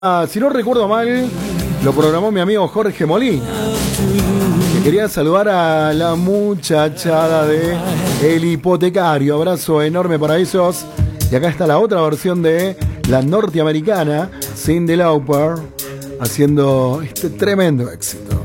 Si no recuerdo mal, lo programó mi amigo Jorge Molina, que quería saludar a la muchachada de El Hipotecario. Abrazo enorme para ellos. Y acá está la otra versión de la norteamericana Cyndi Lauper haciendo este tremendo éxito.